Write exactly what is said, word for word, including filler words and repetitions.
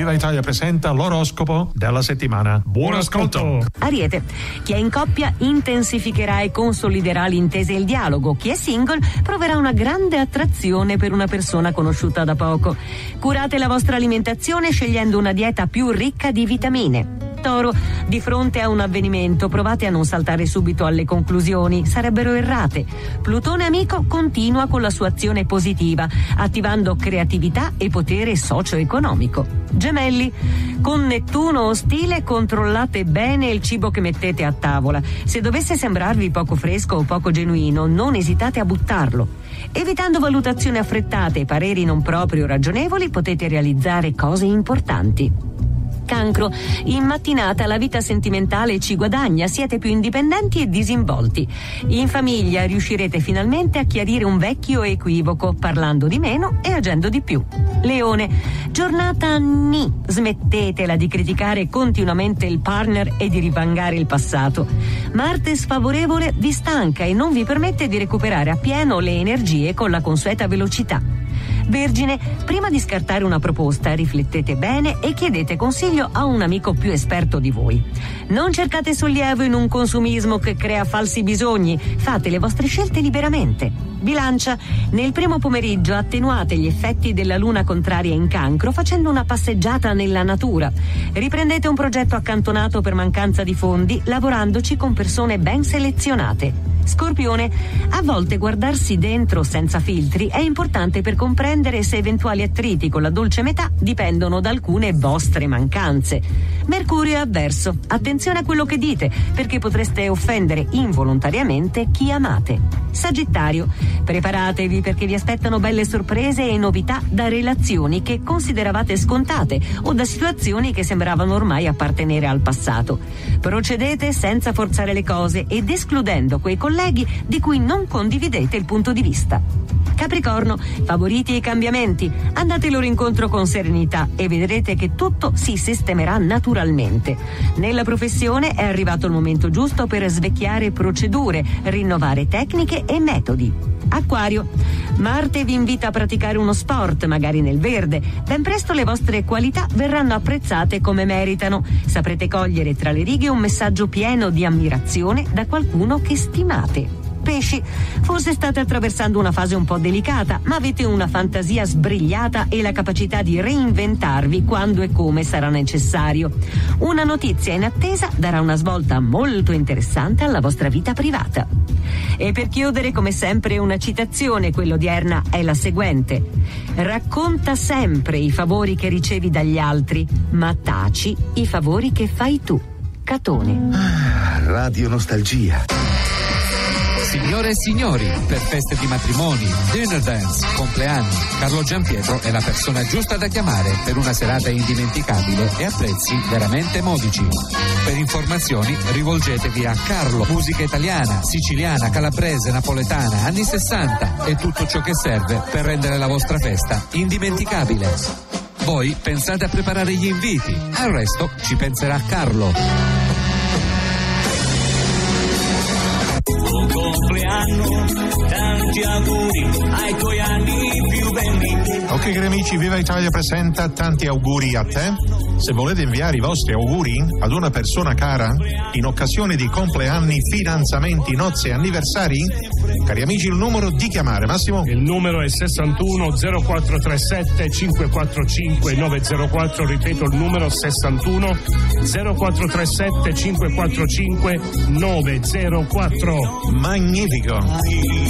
Viva Italia presenta l'oroscopo della settimana. Buon ascolto. Ariete, chi è in coppia intensificherà e consoliderà l'intesa e il dialogo. Chi è single proverà una grande attrazione per una persona conosciuta da poco. Curate la vostra alimentazione scegliendo una dieta più ricca di vitamine. Toro, di fronte a un avvenimento provate a non saltare subito alle conclusioni, sarebbero errate. Plutone amico continua con la sua azione positiva, attivando creatività e potere socio-economico. Gemelli, con Nettuno ostile controllate bene il cibo che mettete a tavola. Se dovesse sembrarvi poco fresco o poco genuino, non esitate a buttarlo. Evitando valutazioni affrettate e pareri non proprio ragionevoli, potete realizzare cose importanti. Cancro, in mattinata la vita sentimentale ci guadagna, siete più indipendenti e disinvolti. In famiglia riuscirete finalmente a chiarire un vecchio equivoco, parlando di meno e agendo di più. Leone, giornata ni, smettetela di criticare continuamente il partner e di rivangare il passato. Marte sfavorevole vi stanca e non vi permette di recuperare appieno le energie con la consueta velocità. Vergine, prima di scartare una proposta riflettete bene e chiedete consiglio a un amico più esperto di voi. Non cercate sollievo in un consumismo che crea falsi bisogni, fate le vostre scelte liberamente. Bilancia, nel primo pomeriggio attenuate gli effetti della luna contraria in Cancro facendo una passeggiata nella natura. Riprendete un progetto accantonato per mancanza di fondi, lavorandoci con persone ben selezionate. Scorpione, a volte guardarsi dentro senza filtri è importante per comprendere se eventuali attriti con la dolce metà dipendono da alcune vostre mancanze. Mercurio è avverso, attenzione a quello che dite, perché potreste offendere involontariamente chi amate. Sagittario, preparatevi perché vi aspettano belle sorprese e novità da relazioni che consideravate scontate o da situazioni che sembravano ormai appartenere al passato. Procedete senza forzare le cose ed escludendo quei colleghi di cui non condividete il punto di vista. Capricorno, favorite i cambiamenti, andate loro incontro con serenità e vedrete che tutto si sistemerà naturalmente. Nella professione è arrivato il momento giusto per svecchiare procedure, rinnovare tecniche e metodi. Acquario, Marte vi invita a praticare uno sport, magari nel verde. Ben presto le vostre qualità verranno apprezzate come meritano. Saprete cogliere tra le righe un messaggio pieno di ammirazione da qualcuno che stimate. Pesci, forse state attraversando una fase un po' delicata, ma avete una fantasia sbrigliata e la capacità di reinventarvi quando e come sarà necessario. Una notizia in attesa darà una svolta molto interessante alla vostra vita privata. E per chiudere, come sempre, una citazione, quella odierna è la seguente: racconta sempre i favori che ricevi dagli altri, ma taci i favori che fai tu. Catone. Ah, Radio Nostalgia. Signore e signori, per feste di matrimoni, dinner dance, compleanni, Carlo Giampietro è la persona giusta da chiamare per una serata indimenticabile e a prezzi veramente modici. Per informazioni rivolgetevi a Carlo, musica italiana, siciliana, calabrese, napoletana, anni sessanta e tutto ciò che serve per rendere la vostra festa indimenticabile. Voi pensate a preparare gli inviti, al resto ci penserà Carlo. Buon compleanno, tanti auguri ai tuoi anni più belli. Ok, cari amici, Viva Italia presenta tanti auguri a te. Se volete inviare i vostri auguri ad una persona cara in occasione di compleanni, fidanzamenti, nozze e anniversari, cari amici, il numero di chiamare, Massimo? Il numero è sessantuno zero quattro tre sette cinque quattro cinque nove zero quattro, ripeto il numero sessantuno zero quattro tre sette cinque quattro cinque nove zero quattro. Magnifico.